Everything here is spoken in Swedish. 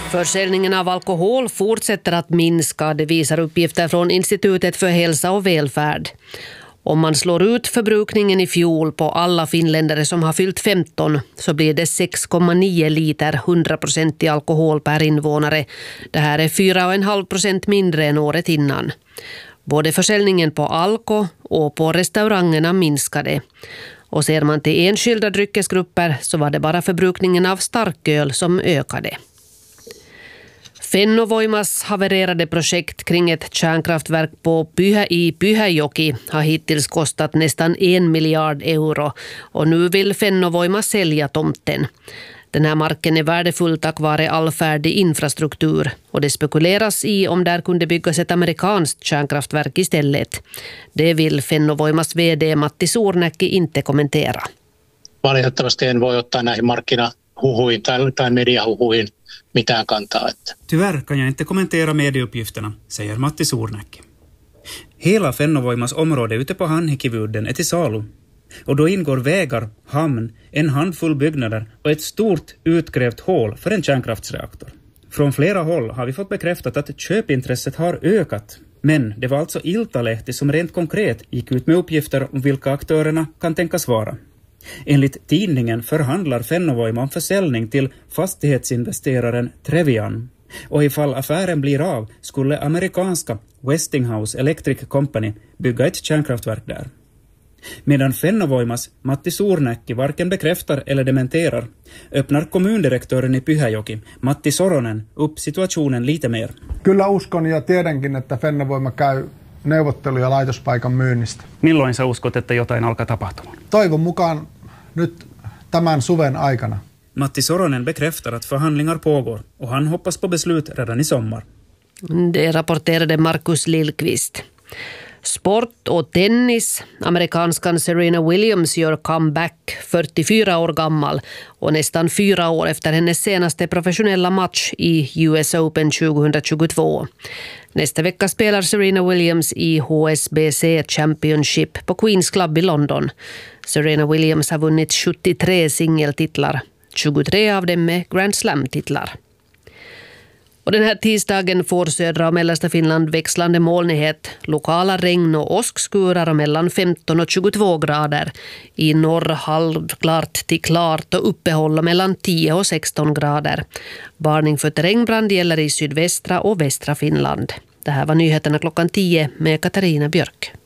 Försäljningen av alkohol fortsätter att minska, det visar uppgifter från Institutet för hälsa och välfärd. Om man slår ut förbrukningen i fjol på alla finländare som har fyllt 15 så blir det 6,9 liter 100% alkohol per invånare. Det här är 4,5% mindre än året innan. Både försäljningen på alko och på restaurangerna minskade. Och ser man till enskilda dryckesgrupper så var det bara förbrukningen av starköl som ökade. Fennovoimas havererade projekt kring ett kärnkraftverk i Pyhäjoki har hittills kostat nästan 1 miljard euro och nu vill Fennovoima sälja tomten. Den här marken är värdefull tack vare all färdig infrastruktur och det spekuleras i om där kunde byggas ett amerikanskt kärnkraftverk istället. Det vill Fennovoimas vd Matti Suurnäki inte kommentera. Valitettavasti en voi ottaa näihin markkinahuhuihin tai mediahuhuihin mitään kantaa. Tyvärr kan jag inte kommentera medieuppgifterna, säger Matti Suurnäki. Hela Fennovoimas område ute på Hanhikividden är till salu. Och då ingår vägar, hamn, en handfull byggnader och ett stort utgrävt hål för en kärnkraftsreaktor. Från flera håll har vi fått bekräftat att köpintresset har ökat. Men det var alltså Iltalehti som rent konkret gick ut med uppgifter om vilka aktörerna kan tänkas vara. Enligt tidningen förhandlar Fennovoima om försäljning till fastighetsinvesteraren Trevian. Och ifall affären blir av skulle amerikanska Westinghouse Electric Company bygga ett kärnkraftverk där. Medan Fennovoimas Matti Suurnäki varken bekräftar eller dementerar öppnar kommundirektören i Pyhäjoki, Matti Soronen, upp situationen lite mer. Kyllä uskon ja tiedänkin, että Fennovoima käy neuvotteluja laitospaikan myynnistä. Milloin sä uskot, että jotain alkaa tapahtumaan? Toivon mukaan nyt tämän suven aikana. Matti Soronen bekräftar att förhandlingar pågår och han hoppas på beslut redan i sommar. Det rapporterade Markus Lillqvist. Sport och tennis. Amerikanskan Serena Williams gör comeback, 44 år gammal och nästan 4 år efter hennes senaste professionella match i US Open 2022. Nästa vecka spelar Serena Williams i HSBC Championship på Queens Club i London. Serena Williams har vunnit 73 singeltitlar. 23 av dem är Grand Slam-titlar. Och den här tisdagen får södra och mellersta Finland växlande molnighet, lokala regn- och åskskurar mellan 15 och 22 grader. I norr halvklart till klart och uppehåll mellan 10 och 16 grader. Varning för terrängbrand gäller i sydvästra och västra Finland. Det här var nyheterna klockan 10 med Katarina Björk.